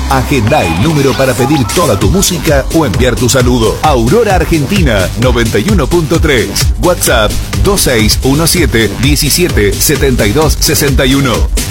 Agenda el número para pedir toda tu música o enviar tu saludo. Aurora Argentina 91.3. WhatsApp 2617 17 72 61.